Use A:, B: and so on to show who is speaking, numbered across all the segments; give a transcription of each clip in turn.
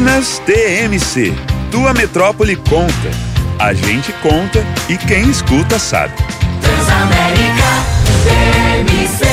A: Minas TMC. Tua metrópole conta. A gente conta e quem escuta sabe.
B: Transamérica TMC.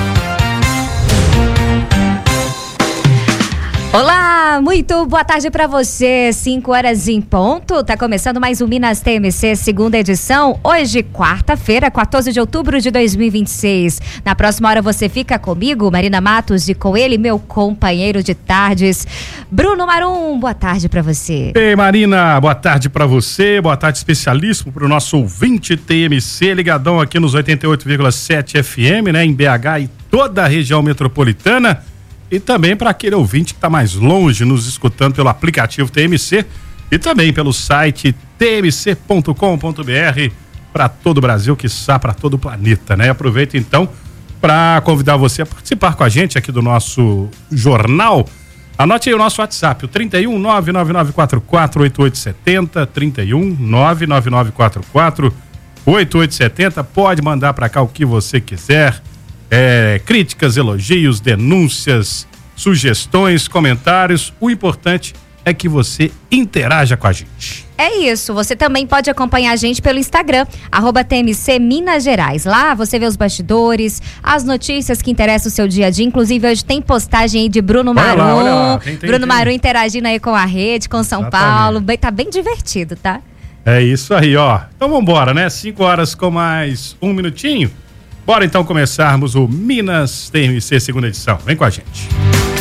C: Olá, muito boa tarde para você, 5 horas em ponto, tá começando mais um Minas TMC, segunda edição, hoje quarta-feira, 14 de outubro de 2026. Na próxima hora você fica comigo, Marina Matos, e com ele, meu companheiro de tardes, Bruno Marum. Boa tarde para você.
D: Ei, Marina, boa tarde para você, boa tarde especialíssimo pro nosso ouvinte TMC, ligadão aqui nos 88,7 FM, né, em BH e toda a região metropolitana. E também para aquele ouvinte que está mais longe, nos escutando pelo aplicativo TMC e também pelo site tmc.com.br para todo o Brasil, quiçá para todo o planeta, né? Aproveito então para convidar você a participar com a gente aqui do nosso jornal. Anote aí o nosso WhatsApp, o 31 99944 8870, 31 99944 8870. Pode mandar para cá o que você quiser. Críticas, elogios, denúncias, sugestões, comentários. O importante é que você interaja com a gente.
C: É isso, você também pode acompanhar a gente pelo Instagram, @TMC Minas Gerais. Lá você vê os bastidores, as notícias que interessam o seu dia a dia. Inclusive hoje tem postagem aí de Bruno Marum.
D: Olha lá. Bruno
C: Marum interagindo aí com a rede, com São Paulo. Tá bem divertido, tá?
D: É isso aí, ó. Então vambora, né? 5 horas com mais um minutinho. Bora então começarmos o Minas TMC segunda edição. Vem com a gente.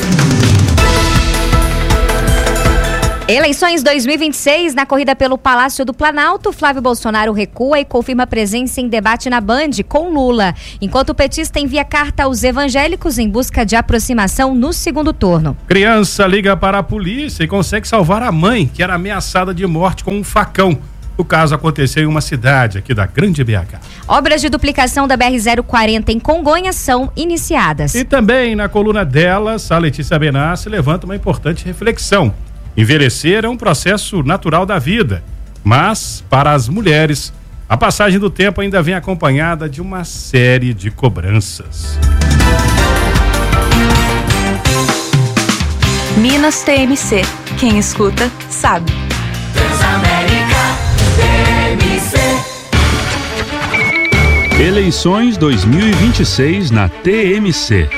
C: Eleições 2026, na corrida pelo Palácio do Planalto, Flávio Bolsonaro recua e confirma presença em debate na Band com Lula, enquanto o petista envia carta aos evangélicos em busca de aproximação no segundo turno.
D: Criança liga para a polícia e consegue salvar a mãe, que era ameaçada de morte com um facão. O caso aconteceu em uma cidade aqui da Grande BH. Obras de duplicação da BR-040 em Congonhas são iniciadas. E também na coluna delas, a Letícia Benassi levanta uma importante reflexão. Envelhecer é um processo natural da vida, mas para as mulheres, a passagem do tempo ainda vem acompanhada de uma série de cobranças.
E: Minas TMC. Quem escuta, sabe.
B: Transamérica TMC.
F: Eleições 2026 na TMC.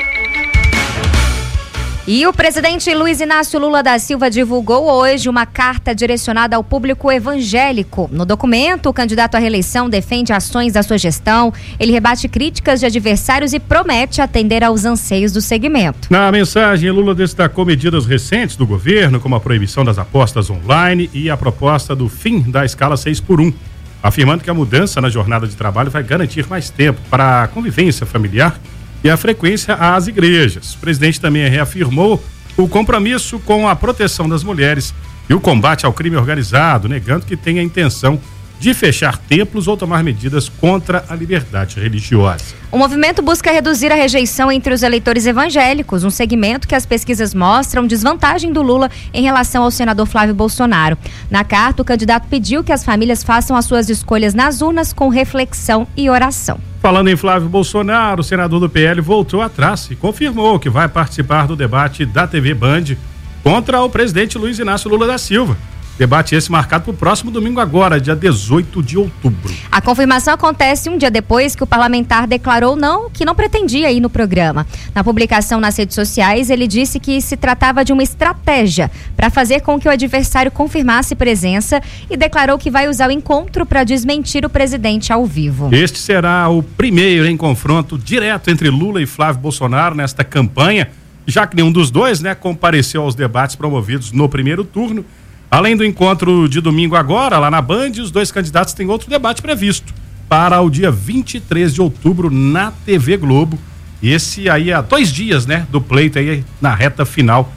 C: E o presidente Luiz Inácio Lula da Silva divulgou hoje uma carta direcionada ao público evangélico. No documento, o candidato à reeleição defende ações da sua gestão, ele rebate críticas de adversários e promete atender aos anseios do segmento.
D: Na mensagem, Lula destacou medidas recentes do governo, como a proibição das apostas online e a proposta do fim da escala 6x1, afirmando que a mudança na jornada de trabalho vai garantir mais tempo para a convivência familiar e a frequência às igrejas. O presidente também reafirmou o compromisso com a proteção das mulheres e o combate ao crime organizado, negando que tenha a intenção de fechar templos ou tomar medidas contra a liberdade religiosa.
C: O movimento busca reduzir a rejeição entre os eleitores evangélicos, um segmento que as pesquisas mostram desvantagem do Lula em relação ao senador Flávio Bolsonaro. Na carta, o candidato pediu que as famílias façam as suas escolhas nas urnas com reflexão e oração.
D: Falando em Flávio Bolsonaro, o senador do PL voltou atrás e confirmou que vai participar do debate da TV Band contra o presidente Luiz Inácio Lula da Silva. Debate esse marcado para o próximo domingo agora, dia 18 de outubro.
C: A confirmação acontece um dia depois que o parlamentar declarou que não pretendia ir no programa. Na publicação nas redes sociais, ele disse que se tratava de uma estratégia para fazer com que o adversário confirmasse presença e declarou que vai usar o encontro para desmentir o presidente ao vivo.
D: Este será o primeiro em confronto direto entre Lula e Flávio Bolsonaro nesta campanha, já que nenhum dos dois, compareceu aos debates promovidos no primeiro turno. Além do encontro de domingo agora, lá na Band, os dois candidatos têm outro debate previsto para o dia 23 de outubro na TV Globo. Esse aí há 2 dias, do pleito aí na reta final,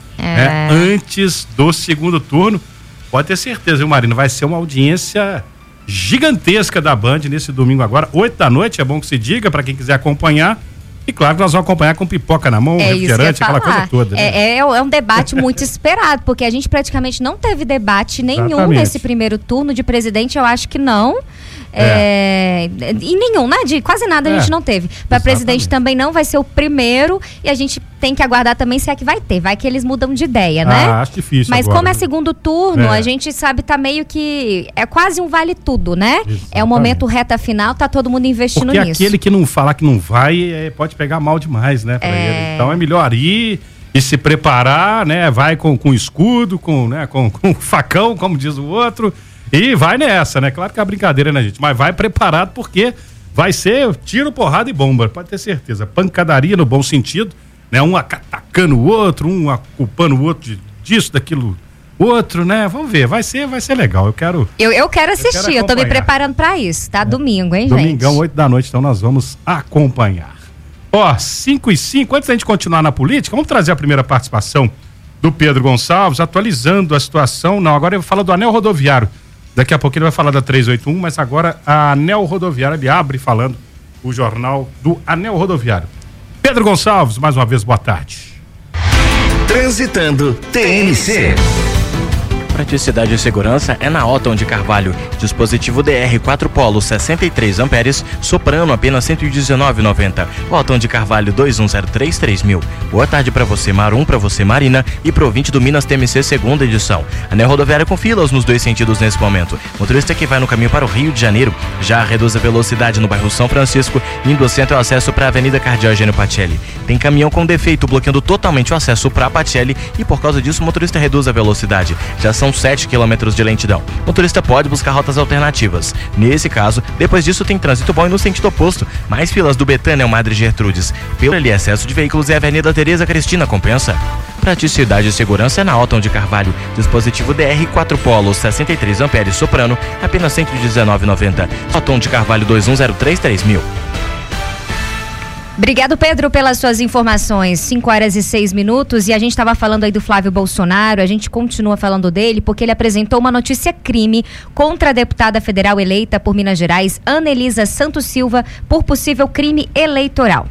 D: antes do segundo turno. Pode ter certeza, viu, Marina? Vai ser uma audiência gigantesca da Band nesse domingo agora, 8 da noite, é bom que se diga para quem quiser acompanhar. E claro que nós vamos acompanhar com pipoca na mão, refrigerante, aquela coisa toda.
C: É um debate muito esperado, porque a gente praticamente não teve debate nenhum nesse primeiro turno de presidente, eu acho que não. E nenhum, né? De quase nada a gente não teve. Para presidente também não vai ser o primeiro e a gente tem que aguardar também se é que vai ter. Vai que eles mudam de ideia, né?
D: Acho difícil.
C: Mas
D: agora,
C: como é segundo turno, a gente sabe, tá meio que... É quase um vale tudo, né?
D: Exatamente.
C: É o momento reta final, tá todo mundo investindo
D: porque
C: nisso.
D: Aquele que não falar que não vai, pode pegar mal demais, né? Pra ele. Então é melhor ir e se preparar, né? Vai com escudo, com facão, como diz o outro, e vai nessa, né? Claro que é uma brincadeira, né, gente? Mas vai preparado porque vai ser tiro, porrada e bomba, pode ter certeza. Pancadaria no bom sentido, né? Um atacando o outro, um culpando o outro disso, daquilo, outro, né? Vamos ver, vai ser legal. Eu quero
C: assistir, eu tô me preparando pra isso, tá? Domingo, hein,
D: Domingão,
C: gente?
D: 8 da noite, então nós vamos acompanhar. 5:05, antes da gente continuar na política, vamos trazer a primeira participação do Pedro Gonçalves, atualizando a situação. Não, agora eu vou falar do anel rodoviário. Daqui a pouco ele vai falar da 381, mas agora a anel rodoviário, ele abre falando o jornal do anel rodoviário. Pedro Gonçalves, mais uma vez, boa tarde.
G: Transitando TMC. Praticidade e segurança é na Otton de Carvalho. Dispositivo DR 4 polos 63 amperes, soprano apenas R$ 119,90. Otton de Carvalho 2103-3000. Boa tarde para você, Marum, para você, Marina, e pro ouvinte do Minas TMC segunda edição. Anel rodoviário com filas nos dois sentidos nesse momento. Motorista que vai no caminho para o Rio de Janeiro já reduz a velocidade no bairro São Francisco, indo ao centro acesso para a Avenida Cardeal Eugênio Pacelli. Tem caminhão com defeito bloqueando totalmente o acesso para a Pacelli e por causa disso o motorista reduz a velocidade. Já são 7 km de lentidão. O motorista pode buscar rotas alternativas. Nesse caso, depois disso tem trânsito bom e no sentido oposto. Mais filas do Betânia ao Madre Gertrudes. Pelo ali, excesso de veículos e a Avenida Tereza Cristina compensa. Praticidade e segurança é na Otton de Carvalho. Dispositivo DR 4 polos 63 amperes soprano, apenas R$ 119,90. Otton de Carvalho 2103-3000.
C: Obrigado, Pedro, pelas suas informações. 5:06 e a gente estava falando aí do Flávio Bolsonaro, a gente continua falando dele porque ele apresentou uma notícia crime contra a deputada federal eleita por Minas Gerais, Anelisa Santos Silva, por possível crime eleitoral.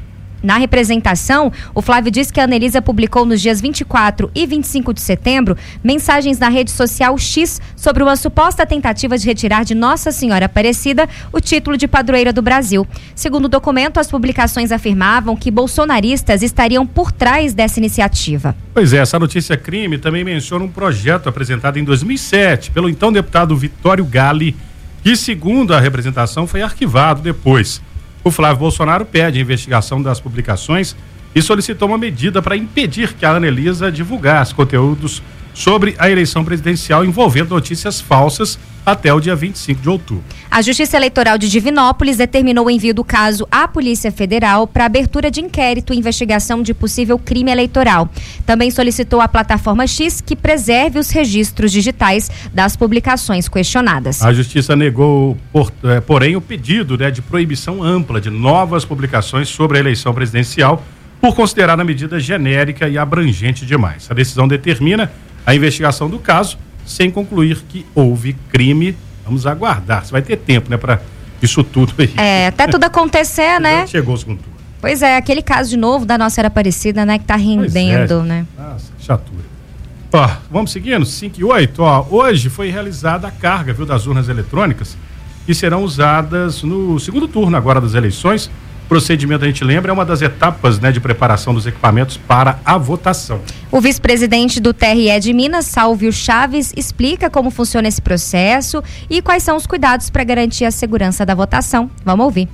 C: Na representação, o Flávio disse que a Anelisa publicou nos dias 24 e 25 de setembro mensagens na rede social X sobre uma suposta tentativa de retirar de Nossa Senhora Aparecida o título de padroeira do Brasil. Segundo o documento, as publicações afirmavam que bolsonaristas estariam por trás dessa iniciativa.
D: Pois é, essa notícia crime também menciona um projeto apresentado em 2007 pelo então deputado Vitório Galli, que, segundo a representação, foi arquivado depois. O Flávio Bolsonaro pede a investigação das publicações e solicitou uma medida para impedir que a Anelisa divulgasse conteúdos sobre a eleição presidencial envolvendo notícias falsas até o dia 25 de outubro.
C: A Justiça Eleitoral de Divinópolis determinou o envio do caso à Polícia Federal para abertura de inquérito e investigação de possível crime eleitoral. Também solicitou à plataforma X que preserve os registros digitais das publicações questionadas.
D: A Justiça negou, porém, o pedido de proibição ampla de novas publicações sobre a eleição presidencial por considerar a medida genérica e abrangente demais. A decisão determina a investigação do caso sem concluir que houve crime. Vamos aguardar. Você vai ter tempo, né, para isso tudo aí.
C: Até tudo acontecer, né?
D: Chegou o segundo turno.
C: Pois é, aquele caso de novo da Nossa Senhora Aparecida, né, que tá rendendo, né?
D: Nossa, que chatura. Vamos seguindo, 5:08. Hoje foi realizada a carga, das urnas eletrônicas que serão usadas no segundo turno agora das eleições. O procedimento, a gente lembra, é uma das etapas, de preparação dos equipamentos para a votação.
C: O vice-presidente do TRE de Minas, Sálvio Chaves, explica como funciona esse processo e quais são os cuidados para garantir a segurança da votação. Vamos ouvir.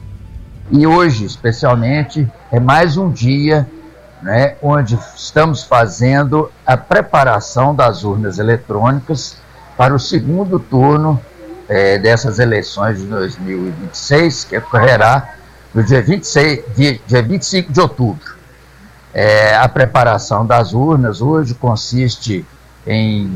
H: E hoje, especialmente, é mais um dia, onde estamos fazendo a preparação das urnas eletrônicas para o segundo turno dessas eleições de 2026, que ocorrerá no dia 25 de outubro. A preparação das urnas hoje consiste em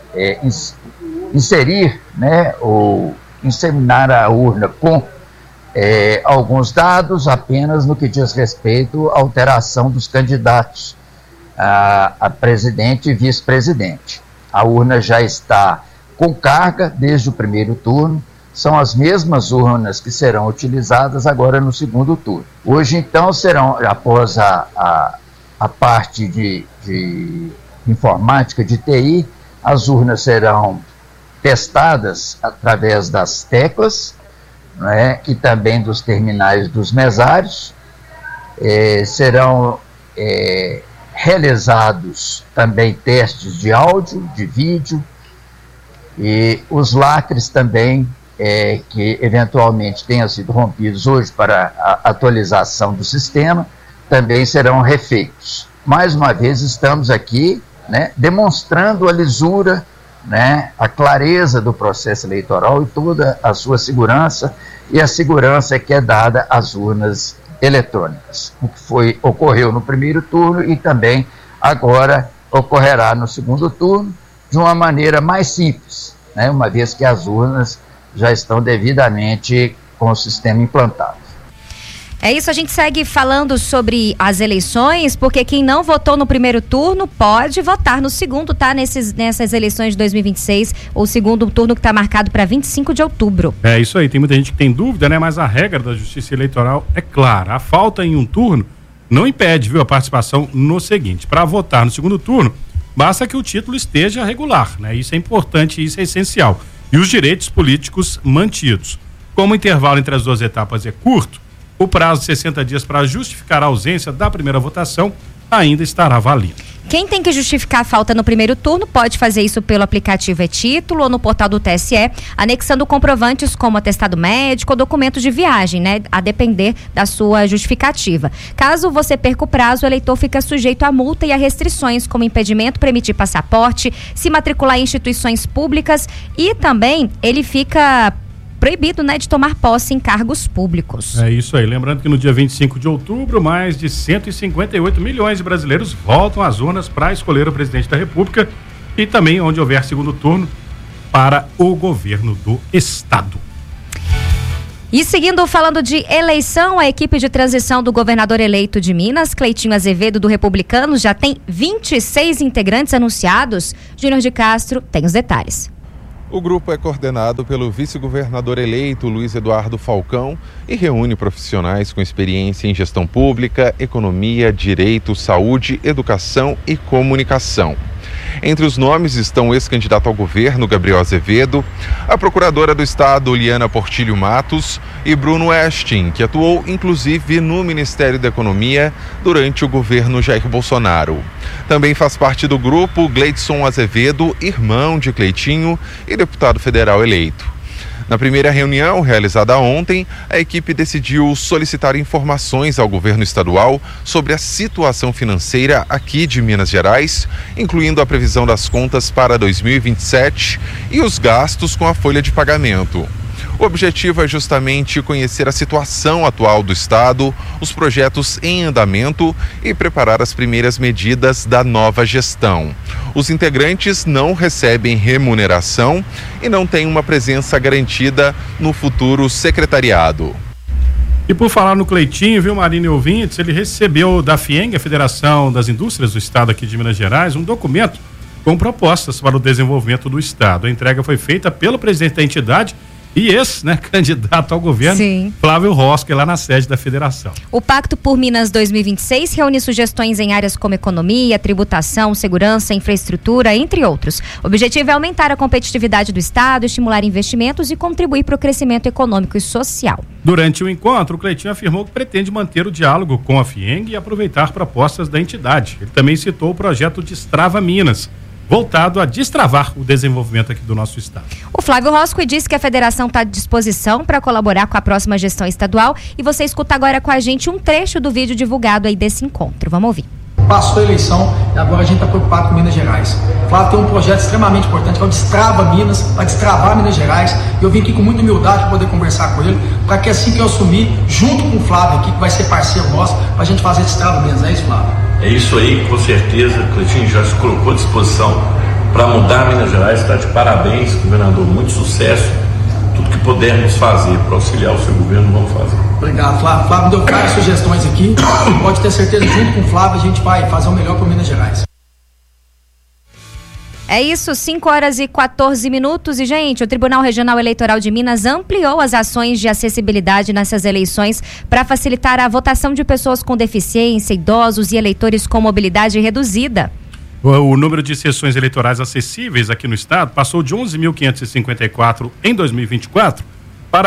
H: inserir, ou inseminar a urna com alguns dados apenas no que diz respeito à alteração dos candidatos a presidente e vice-presidente. A urna já está com carga desde o primeiro turno. São as mesmas urnas que serão utilizadas agora no segundo turno. Hoje, então, serão, após a parte de informática, de TI, as urnas serão testadas através das teclas, né, e também dos terminais dos mesários. Serão realizados também testes de áudio, de vídeo, e os lacres também, que eventualmente tenham sido rompidos hoje para a atualização do sistema, também serão refeitos. Mais uma vez estamos aqui, né, demonstrando a lisura, né, a clareza do processo eleitoral e toda a sua segurança, e a segurança que é dada às urnas eletrônicas. O que ocorreu no primeiro turno e também agora ocorrerá no segundo turno de uma maneira mais simples, né, uma vez que as urnas já estão devidamente com o sistema implantado.
C: É isso, a gente segue falando sobre as eleições, porque quem não votou no primeiro turno pode votar no segundo, tá? Nessas eleições de 2026, o segundo turno que está marcado para 25 de outubro.
D: É isso aí, tem muita gente que tem dúvida, né? Mas a regra da Justiça Eleitoral é clara. A falta em um turno não impede, viu, a participação no seguinte. Para votar no segundo turno, basta que o título esteja regular, né? Isso é importante, isso é essencial. E os direitos políticos mantidos. Como o intervalo entre as duas etapas é curto, o prazo de 60 dias para justificar a ausência da primeira votação ainda estará válido.
C: Quem tem que justificar a falta no primeiro turno pode fazer isso pelo aplicativo e-Título ou no portal do TSE, anexando comprovantes como atestado médico ou documentos de viagem, né? A depender da sua justificativa. Caso você perca o prazo, o eleitor fica sujeito a multa e a restrições, como impedimento para emitir passaporte, se matricular em instituições públicas, e também ele fica proibido, né, de tomar posse em cargos públicos.
D: É isso aí. Lembrando que no dia 25 de outubro, mais de 158 milhões de brasileiros voltam às urnas para escolher o presidente da República e também, onde houver segundo turno, para o governo do estado.
C: E seguindo, falando de eleição, a equipe de transição do governador eleito de Minas, Cleitinho Azevedo, do Republicanos, já tem 26 integrantes anunciados. Júnior de Castro tem os detalhes.
I: O grupo é coordenado pelo vice-governador eleito Luiz Eduardo Falcão e reúne profissionais com experiência em gestão pública, economia, direito, saúde, educação e comunicação. Entre os nomes estão o ex-candidato ao governo, Gabriel Azevedo, a procuradora do estado, Liana Portilho Matos, e Bruno Estin, que atuou inclusive no Ministério da Economia durante o governo Jair Bolsonaro. Também faz parte do grupo Gleidson Azevedo, irmão de Cleitinho e deputado federal eleito. Na primeira reunião, realizada ontem, a equipe decidiu solicitar informações ao governo estadual sobre a situação financeira aqui de Minas Gerais, incluindo a previsão das contas para 2027 e os gastos com a folha de pagamento. O objetivo é justamente conhecer a situação atual do estado, os projetos em andamento e preparar as primeiras medidas da nova gestão. Os integrantes não recebem remuneração e não têm uma presença garantida no futuro secretariado.
D: E por falar no Cleitinho, viu, Marina e ouvintes, ele recebeu da FIENG, a Federação das Indústrias do Estado aqui de Minas Gerais, um documento com propostas para o desenvolvimento do estado. A entrega foi feita pelo presidente da entidade e candidato ao governo, sim, Flávio Rosque, lá na sede da federação.
C: O Pacto por Minas 2026 reúne sugestões em áreas como economia, tributação, segurança, infraestrutura, entre outros. O objetivo é aumentar a competitividade do estado, estimular investimentos e contribuir para o crescimento econômico e social.
D: Durante o encontro, o Cleitinho afirmou que pretende manter o diálogo com a FIENG e aproveitar propostas da entidade. Ele também citou o projeto Destrava Minas, voltado a destravar o desenvolvimento aqui do nosso estado.
C: O Flávio Rosco disse que a federação está à disposição para colaborar com a próxima gestão estadual, e você escuta agora com a gente um trecho do vídeo divulgado aí desse encontro. Vamos ouvir.
J: Passou a eleição e agora a gente está preocupado com Minas Gerais. O Flávio tem um projeto extremamente importante, que é o Destrava Minas, para destravar Minas Gerais. Eu vim aqui com muita humildade para poder conversar com ele, para que assim que eu assumir, junto com o Flávio aqui, que vai ser parceiro nosso, para a gente fazer Destrava Minas. É isso, Flávio?
K: É isso aí, com certeza. O Cleitinho já se colocou à disposição para mudar Minas Gerais. Está de parabéns, governador. Muito sucesso. Tudo que pudermos fazer para auxiliar o seu governo, vamos fazer.
J: Obrigado, Flávio. Flávio deu várias sugestões aqui. Pode ter certeza, junto com o Flávio, a gente vai fazer o melhor para Minas Gerais.
C: É isso, 5h14. E, gente, o Tribunal Regional Eleitoral de Minas ampliou as ações de acessibilidade nessas eleições para facilitar a votação de pessoas com deficiência, idosos e eleitores com mobilidade reduzida.
D: O número de sessões eleitorais acessíveis aqui no estado passou de 11.554 em 2024 para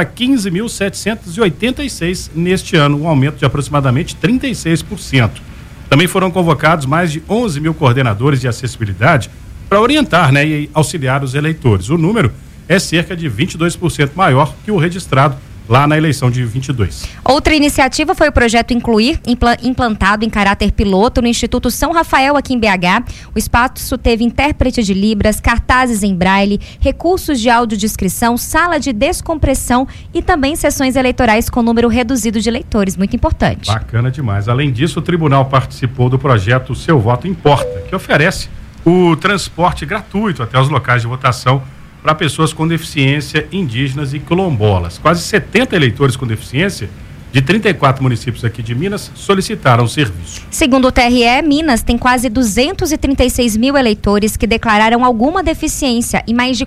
D: 15.786 neste ano, um aumento de aproximadamente 36%. Também foram convocados mais de 11 mil coordenadores de acessibilidade para orientar, né, e auxiliar os eleitores. O número é cerca de 22% maior que o registrado lá na eleição de 22.
C: Outra iniciativa foi o projeto Incluir, implantado em caráter piloto no Instituto São Rafael, aqui em BH. O espaço teve intérprete de Libras, cartazes em braille, recursos de audiodescrição, sala de descompressão e também sessões eleitorais com número reduzido de eleitores. Muito importante.
D: Bacana demais. Além disso, o tribunal participou do projeto Seu Voto Importa, que oferece o transporte gratuito até os locais de votação para pessoas com deficiência, indígenas e quilombolas. Quase 70 eleitores com deficiência de 34 municípios aqui de Minas solicitaram o serviço.
C: Segundo o TRE, Minas tem quase 236 mil eleitores que declararam alguma deficiência e mais de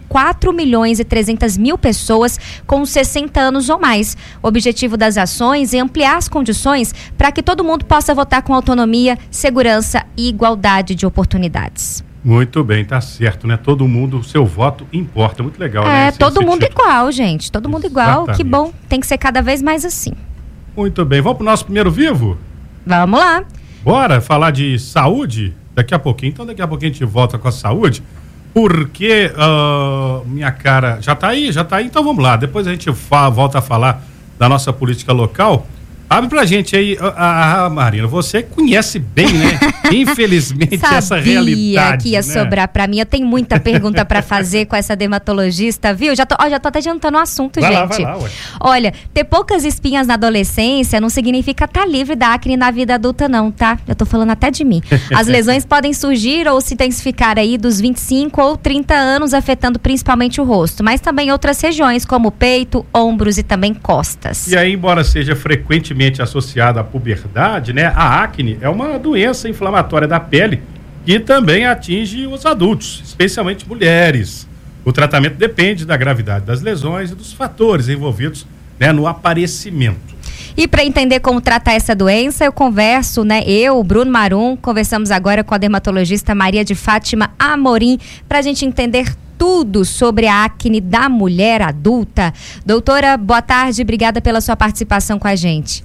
C: 4.300.000 pessoas com 60 anos ou mais. O objetivo das ações é ampliar as condições para que todo mundo possa votar com autonomia, segurança e igualdade de oportunidades.
D: Muito bem, tá certo, né? Todo mundo, seu voto importa. Muito legal, né?
C: É, todo mundo igual, gente. Todo mundo igual. Que bom. Tem que ser cada vez mais assim.
D: Muito bem. Vamos pro nosso primeiro vivo?
C: Vamos lá.
D: Bora falar de saúde daqui a pouquinho. Então, daqui a pouquinho a gente volta com a saúde. Porque, minha cara, já tá aí? Então vamos lá. Depois a gente volta a falar da nossa política local. Abre pra gente aí, Marina, você conhece bem, né? Infelizmente, essa realidade.
C: Sabia que ia sobrar pra mim. Eu tenho muita pergunta pra fazer com essa dermatologista, viu? Já tô até adiantando o assunto, gente.
D: Vai lá, ué.
C: Olha, ter poucas espinhas na adolescência não significa estar livre da acne na vida adulta, não, tá? Eu tô falando até de mim. As lesões podem surgir ou se intensificar aí dos 25 ou 30 anos, afetando principalmente o rosto, mas também outras regiões, como peito, ombros e também costas.
D: E aí, embora seja frequentemente associada à puberdade, né? A acne é uma doença inflamatória da pele que também atinge os adultos, especialmente mulheres. O tratamento depende da gravidade das lesões e dos fatores envolvidos, né, no aparecimento.
C: E para entender como tratar essa doença, eu converso, né? Eu, Bruno Marum, conversamos agora com a dermatologista Maria de Fátima Amorim, para a gente entender tudo sobre a acne da mulher adulta. Doutora, boa tarde, obrigada pela sua participação com a gente.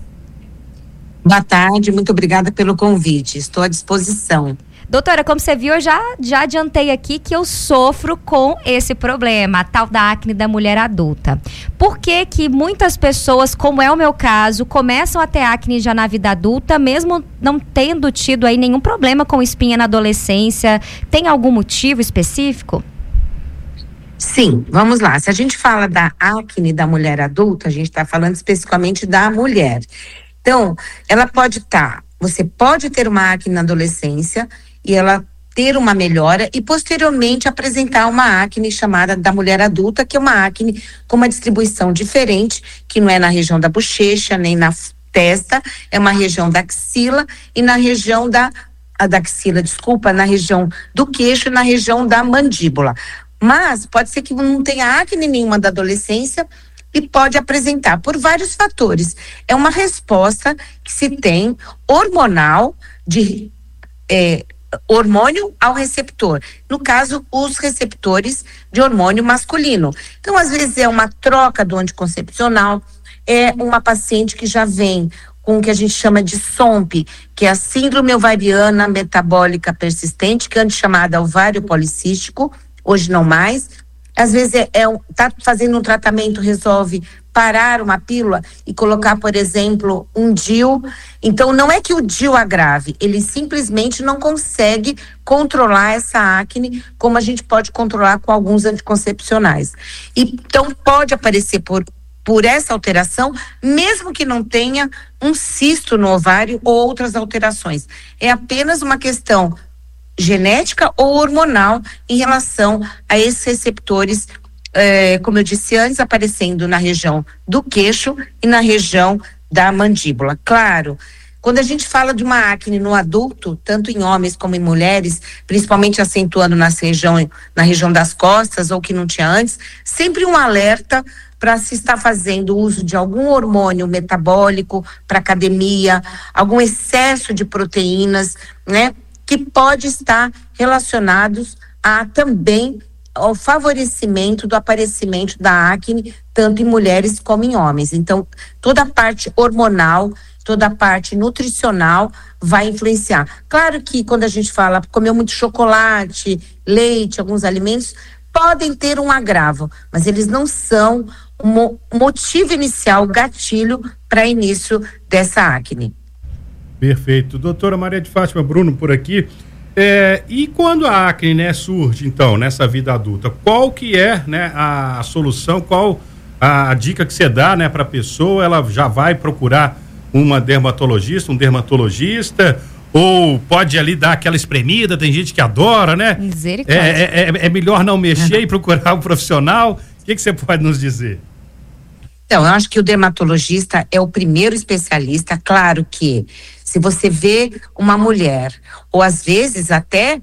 L: Boa tarde, muito obrigada pelo convite, estou à disposição.
C: Doutora, como você viu, eu já adiantei aqui que eu sofro com esse problema, a tal da acne da mulher adulta. Por que que muitas pessoas, como é o meu caso, começam a ter acne já na vida adulta, mesmo não tendo tido aí nenhum problema com espinha na adolescência? Tem algum motivo específico?
L: Sim, vamos lá. Se a gente fala da acne da mulher adulta, a gente está falando especificamente da mulher. Então, ela você pode ter uma acne na adolescência e ela ter uma melhora e posteriormente apresentar uma acne chamada da mulher adulta, que é uma acne com uma distribuição diferente, que não é na região da bochecha, nem na testa, é uma região da axila e na região da axila, na região do queixo e na região da mandíbula. Mas pode ser que não tenha acne nenhuma da adolescência e pode apresentar por vários fatores. É uma resposta que se tem hormonal, de hormônio ao receptor. No caso, os receptores de hormônio masculino. Então, às vezes é uma troca do anticoncepcional, é uma paciente que já vem com o que a gente chama de SOMP, que é a síndrome ovariana metabólica persistente, que é antes chamada ovário policístico, hoje não mais. Às vezes tá fazendo um tratamento, resolve parar uma pílula e colocar, por exemplo, um DIU. Então, não é que o DIU agrave, ele simplesmente não consegue controlar essa acne como a gente pode controlar com alguns anticoncepcionais. Então, pode aparecer por essa alteração, mesmo que não tenha um cisto no ovário ou outras alterações. É apenas uma questão genética ou hormonal em relação a esses receptores, como eu disse antes, aparecendo na região do queixo e na região da mandíbula. Claro, quando a gente fala de uma acne no adulto, tanto em homens como em mulheres, principalmente acentuando na região das costas ou que não tinha antes, sempre um alerta para se estar fazendo uso de algum hormônio metabólico para academia, algum excesso de proteínas, né? Que pode estar relacionados a também ao favorecimento do aparecimento da acne, tanto em mulheres como em homens. Então, toda a parte hormonal, toda a parte nutricional vai influenciar. Claro que quando a gente fala, comeu muito chocolate, leite, alguns alimentos, podem ter um agravo, mas eles não são um motivo inicial, gatilho para início dessa acne.
D: Perfeito. Doutora Maria de Fátima, Bruno por aqui. E quando a acne, né, surge, então, nessa vida adulta, qual que é, né, a solução, qual a dica que você dá, né, para a pessoa? Ela já vai procurar uma dermatologista, um dermatologista, ou pode ali dar aquela espremida? Tem gente que adora, né?
C: Misericórdia.
D: É melhor não mexer e procurar um profissional? O que você pode nos dizer?
L: Então, eu acho que o dermatologista é o primeiro especialista. Claro que se você vê uma mulher, ou às vezes até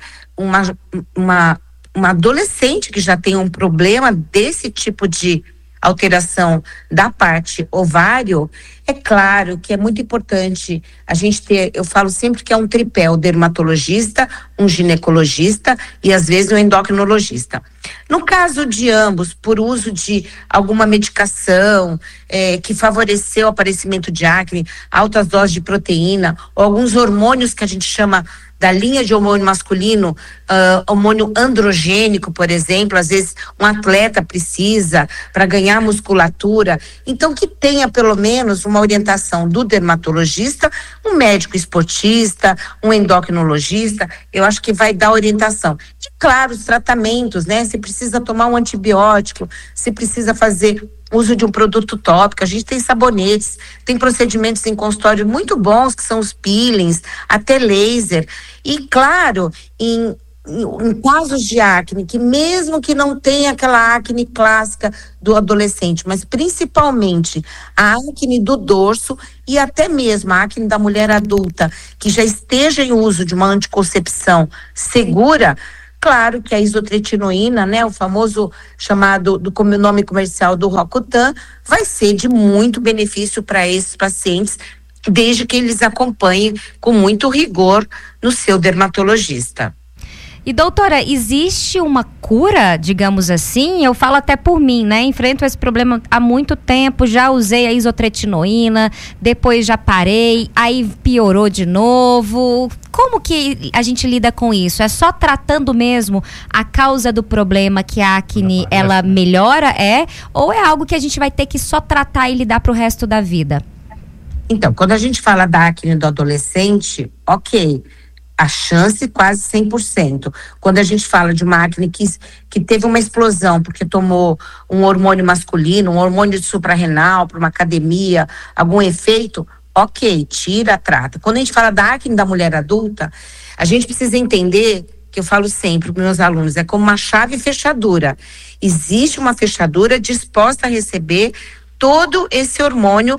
L: uma adolescente que já tem um problema desse tipo de alteração da parte ovário, é claro que é muito importante a gente ter, eu falo sempre que é um tripé, o dermatologista, um ginecologista e às vezes um endocrinologista. No caso de ambos, por uso de alguma medicação que favoreceu o aparecimento de acne, altas doses de proteína, ou alguns hormônios que a gente chama da linha de hormônio masculino, hormônio androgênico, por exemplo, às vezes um atleta precisa para ganhar musculatura, então que tenha pelo menos uma orientação do dermatologista, um médico esportista, um endocrinologista, eu acho que vai dar orientação. E claro, os tratamentos, né? Se precisa tomar um antibiótico, se precisa fazer uso de um produto tópico, a gente tem sabonetes, tem procedimentos em consultório muito bons, que são os peelings, até laser. E claro, em casos de acne, que mesmo que não tenha aquela acne clássica do adolescente, mas principalmente a acne do dorso e até mesmo a acne da mulher adulta, que já esteja em uso de uma anticoncepção segura, claro que a isotretinoína, né, o famoso chamado como nome comercial do Roacutan, vai ser de muito benefício para esses pacientes, desde que eles acompanhem com muito rigor no seu dermatologista.
C: E doutora, existe uma cura, digamos assim? Eu falo até por mim, né? Enfrento esse problema há muito tempo, já usei a isotretinoína, depois já parei, aí piorou de novo. Como que a gente lida com isso? É só tratando mesmo a causa do problema que a acne, ela melhora, ou é algo que a gente vai ter que só tratar e lidar pro resto da vida?
L: Então, quando a gente fala da acne do adolescente, ok, a chance quase 100%. Quando a gente fala de uma acne que teve uma explosão porque tomou um hormônio masculino, um hormônio de suprarrenal para uma academia, algum efeito, ok, tira, trata. Quando a gente fala da acne da mulher adulta, a gente precisa entender, que eu falo sempre para os meus alunos, é como uma chave fechadura. Existe uma fechadura disposta a receber todo esse hormônio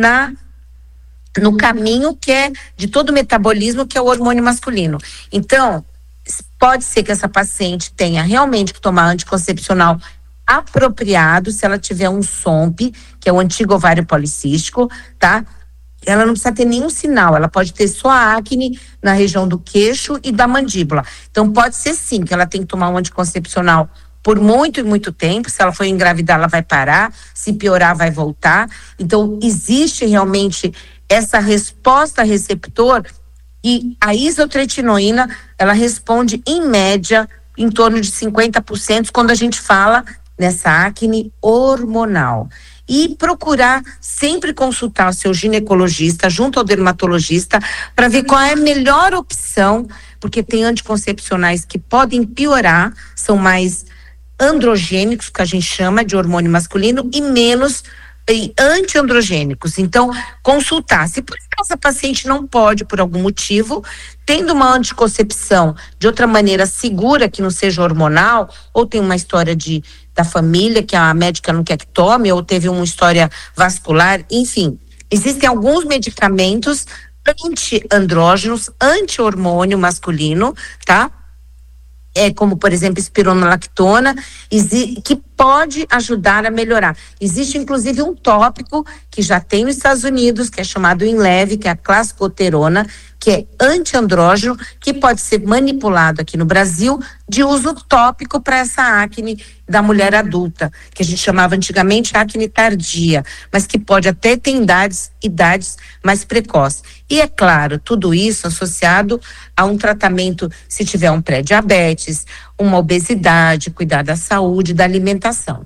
L: no caminho que é de todo o metabolismo, que é o hormônio masculino. Então, pode ser que essa paciente tenha realmente que tomar anticoncepcional apropriado, se ela tiver um SOMP, que é o antigo ovário policístico, tá? Ela não precisa ter nenhum sinal, ela pode ter só acne na região do queixo e da mandíbula. Então, pode ser sim que ela tem que tomar um anticoncepcional por muito e muito tempo. Se ela for engravidar, ela vai parar, se piorar, vai voltar. Então, existe realmente essa resposta receptor, e a isotretinoína, ela responde em média em torno de 50% quando a gente fala nessa acne hormonal. E procurar sempre consultar o seu ginecologista junto ao dermatologista para ver qual é a melhor opção, porque tem anticoncepcionais que podem piorar, são mais androgênicos, que a gente chama de hormônio masculino, e menos antiandrogênicos. Então, consultar. Se por acaso a paciente não pode, por algum motivo, tendo uma anticoncepção de outra maneira segura, que não seja hormonal, ou tem uma história da família que a médica não quer que tome, ou teve uma história vascular, enfim, existem alguns medicamentos anti-andrógenos, anti-hormônio masculino, tá? Como, por exemplo, espironolactona, que pode ajudar a melhorar. Existe inclusive um tópico que já tem nos Estados Unidos, que é chamado Inleve, que é a clascoterona, que é antiandrógeno, que pode ser manipulado aqui no Brasil de uso tópico para essa acne da mulher adulta, que a gente chamava antigamente acne tardia, mas que pode até ter idades mais precoces. E é claro, tudo isso associado a um tratamento, se tiver um pré-diabetes, uma obesidade, cuidar da saúde, da alimentação.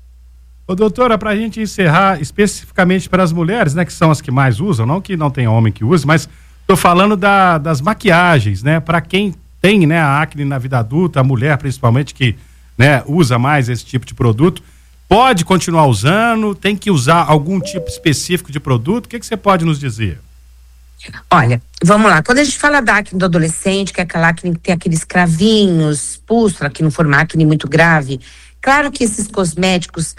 D: Ô, doutora, para a gente encerrar especificamente para as mulheres, né, que são as que mais usam, não que não tem homem que use, mas estou falando das maquiagens, né, para quem tem, né, a acne na vida adulta, a mulher principalmente que, né, usa mais esse tipo de produto, pode continuar usando, tem que usar algum tipo específico de produto? O que você pode nos dizer?
L: Olha, vamos lá, quando a gente fala da acne do adolescente, que é aquela acne que tem aqueles cravinhos, pústula, que não for uma acne muito grave, claro que esses cosméticos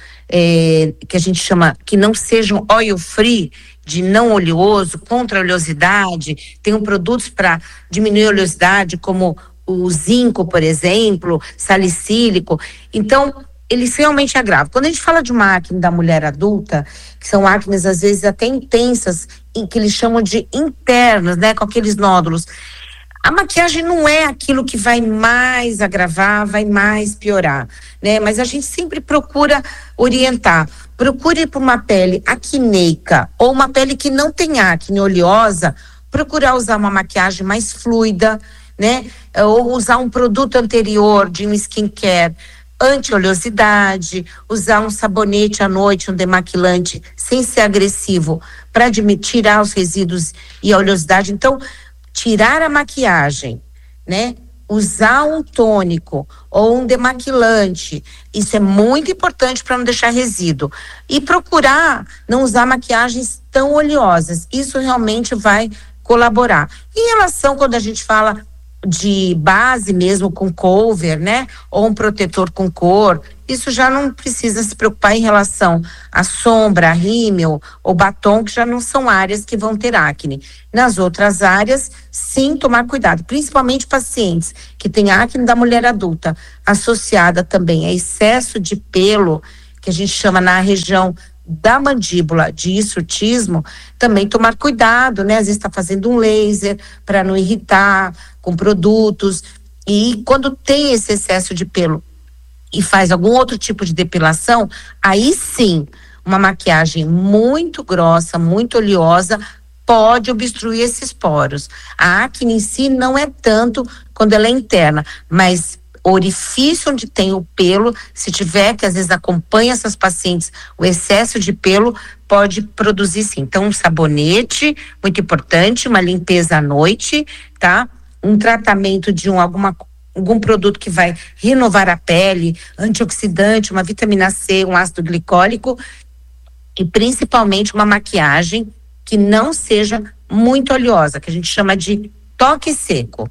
L: que a gente chama, que não sejam oil free, de não oleoso, contra a oleosidade, tem produtos para diminuir a oleosidade, como o zinco, por exemplo, salicílico, então eles realmente agravam. Quando a gente fala de uma acne da mulher adulta, que são acnes às vezes até intensas, em que eles chamam de internas, né, com aqueles nódulos, a maquiagem não é aquilo que vai mais agravar, vai mais piorar, né? Mas a gente sempre procura orientar. Procure por uma pele acneica ou uma pele que não tem acne oleosa, procurar usar uma maquiagem mais fluida, né? Ou usar um produto anterior de um skincare anti-oleosidade, usar um sabonete à noite, um demaquilante sem ser agressivo, para tirar os resíduos e a oleosidade. Então, tirar a maquiagem, né? Usar um tônico ou um demaquilante, isso é muito importante para não deixar resíduo. E procurar não usar maquiagens tão oleosas, isso realmente vai colaborar. Em relação, quando a gente fala de base mesmo com cover, né? Ou um protetor com cor, isso já não precisa se preocupar em relação à sombra, rímel ou batom, que já não são áreas que vão ter acne. Nas outras áreas, sim, tomar cuidado, principalmente pacientes que têm acne da mulher adulta, associada também a excesso de pelo, que a gente chama na região da mandíbula de hirsutismo, também tomar cuidado, né? Às vezes está fazendo um laser para não irritar com produtos, e quando tem esse excesso de pelo e faz algum outro tipo de depilação, aí sim, uma maquiagem muito grossa, muito oleosa, pode obstruir esses poros. A acne em si não é tanto quando ela é interna, mas o orifício onde tem o pelo, se tiver, que às vezes acompanha essas pacientes, o excesso de pelo pode produzir sim. Então, um sabonete, muito importante, uma limpeza à noite, tá? Um tratamento de algum produto que vai renovar a pele, antioxidante, uma vitamina C, um ácido glicólico, e principalmente uma maquiagem que não seja muito oleosa, que a gente chama de toque seco.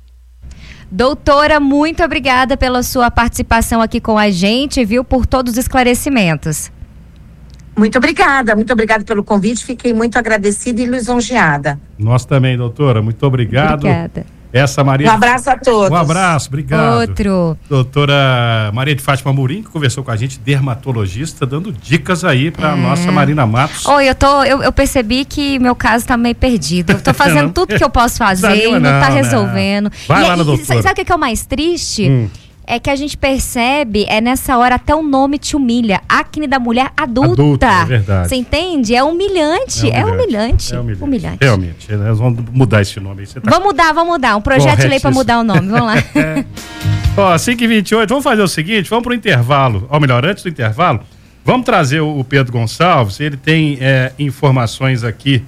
C: Doutora, muito obrigada pela sua participação aqui com a gente, viu, por todos os esclarecimentos.
L: Muito obrigada pelo convite, fiquei muito agradecida e lisonjeada.
D: Nós também, doutora, muito obrigado.
C: Obrigada.
D: Essa Maria...
L: Um abraço a todos.
D: Um abraço, obrigado.
C: Outro.
D: Doutora Maria de Fátima Amorim, que conversou com a gente, dermatologista, dando dicas aí pra nossa Marina Matos.
C: Oi, eu percebi que meu caso tá meio perdido. Eu tô fazendo tudo que eu posso fazer e não tá resolvendo.
D: Vai lá na doutora.
C: Sabe o que é o mais triste? É que a gente percebe, nessa hora até o nome te humilha. Acne da mulher adulta.
D: É verdade.
C: Você entende? É humilhante. É humilhante.
D: Realmente. Nós vamos mudar esse nome aí.
C: Vamos mudar. Um projeto de lei para mudar o nome. Vamos lá.
D: Ó, 5h28, vamos fazer o seguinte, vamos pro intervalo. Ou melhor, antes do intervalo, vamos trazer o Pedro Gonçalves. Ele tem informações aqui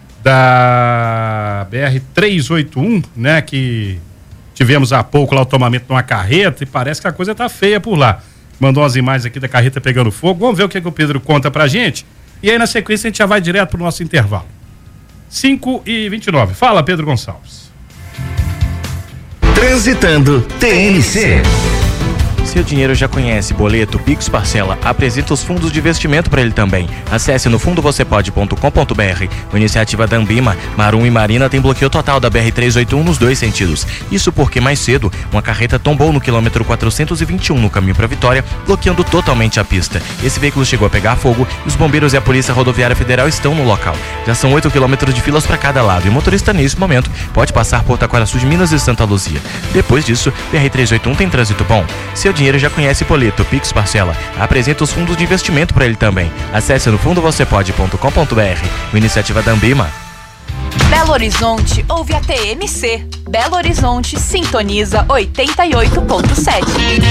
D: da BR-381, né, que... Tivemos há pouco lá o tomamento de uma carreta e parece que a coisa tá feia por lá. Mandou umas imagens aqui da carreta pegando fogo. Vamos ver o que o Pedro conta pra gente. E aí na sequência a gente já vai direto pro nosso intervalo. 5h29. Fala, Pedro Gonçalves.
M: Transitando TMC.
G: Seu dinheiro já conhece boleto, Pix, parcela, apresenta os fundos de investimento para ele também. Acesse no fundovocêpode.com.br. Iniciativa da Ambima, Marum e Marina tem bloqueio total da BR-381 nos dois sentidos. Isso porque mais cedo, uma carreta tombou no quilômetro 421 no caminho para Vitória, bloqueando totalmente a pista. Esse veículo chegou a pegar fogo e os bombeiros e a Polícia Rodoviária Federal estão no local. Já são 8 quilômetros de filas para cada lado e o motorista nesse momento pode passar por Taquaraçu de Minas e Santa Luzia. Depois disso, BR-381 tem trânsito bom. Seu dinheiro já conhece boleto, Pix, parcela. Apresenta os fundos de investimento para ele também. Acesse no fundovocêpode.com.br. Iniciativa da Ambima.
E: Belo Horizonte ouve a TMC. Belo Horizonte sintoniza 88.7.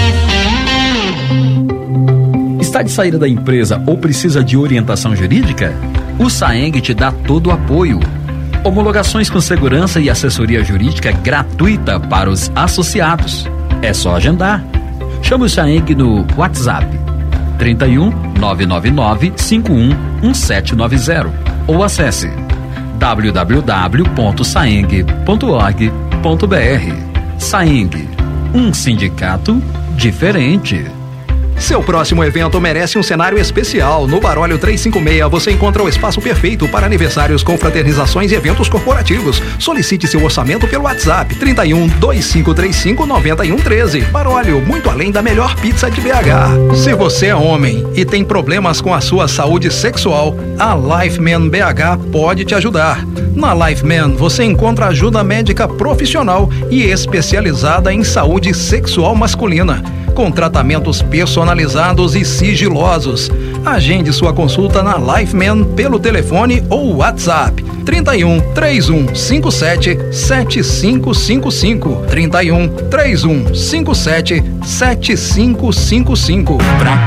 M: Está de saída da empresa ou precisa de orientação jurídica? O Saeng te dá todo o apoio. Homologações com segurança e assessoria jurídica gratuita para os associados. É só agendar. Chame o Saeng no WhatsApp 31 999 51 1790 ou acesse www.saeng.org.br. Saeng, um sindicato diferente.
N: Seu próximo evento merece um cenário especial. No Baróleo 356 você encontra o espaço perfeito para aniversários, confraternizações e eventos corporativos. Solicite seu orçamento pelo WhatsApp 31 2535 9113. Baróleo, muito além da melhor pizza de BH. Se você é homem e tem problemas com a sua saúde sexual, a Lifeman BH pode te ajudar. Na Lifeman você encontra ajuda médica profissional e especializada em saúde sexual masculina, com tratamentos personalizados e sigilosos. Agende sua consulta na Lifeman pelo telefone ou WhatsApp 31 31 57 7555 31 31 57 7555.